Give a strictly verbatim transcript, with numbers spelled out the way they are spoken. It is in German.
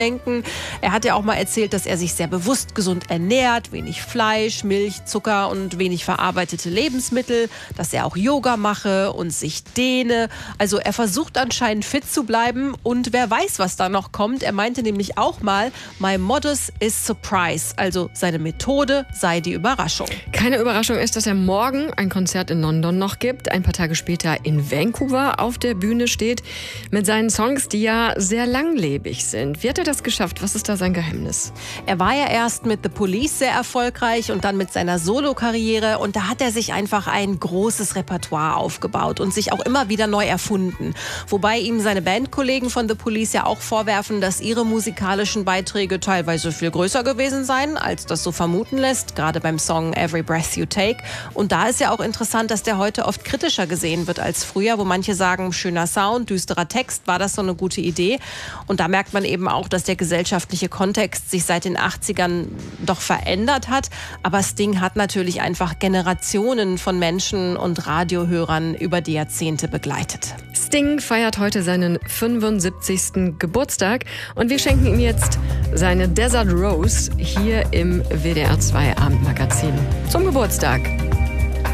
denken. Er hat ja auch mal erzählt, dass er sich sehr bewusst gesund ernährt, wenig Fleisch, Milch, Zucker und wenig verarbeitete Lebensmittel, dass er auch Yoga mache und sich dehne. Also er versucht anscheinend fit zu bleiben und wer weiß, was da noch kommt. Er meinte nämlich auch mal, my modus is surprise, also seine Methode sei die Überraschung. Keine Überraschung ist, dass er morgen ein Konzert in London noch gibt, ein paar Tage später in Vancouver auf der Bühne steht mit seinen Songs, die ja sehr langlebig sind. Wie hat er das geschafft? Was ist da sein Geheimnis? Er war ja erst mit The Police sehr erfolgreich und dann mit seiner Solo-Karriere und da hat er sich einfach ein großes Repertoire aufgebaut und sich auch immer wieder neu erfunden. Wobei ihm seine Bandkollegen von The Police ja auch vorwerfen, dass ihre musikalischen Beiträge teilweise viel größer gewesen seien, als das so vermuten lässt, gerade beim Song Every Breath You Take. Und da ist ja auch interessant, dass der heute oft kritischer gesehen wird als früher, wo manche sagen, schöner Sound, düsterer Text, war das so eine gute Idee? Und da merkt man eben auch, dass der gesellschaftliche Kontext sich seit den achtzigern doch verändert hat. Aber Sting hat natürlich einfach Generationen von Menschen und Radiohörern über die Jahrzehnte begleitet. Sting feiert heute seinen fünfundsiebzigsten Geburtstag und wir schenken ihm jetzt seine Desert Rose hier im W D R zwei Abendmagazin zum Geburtstag.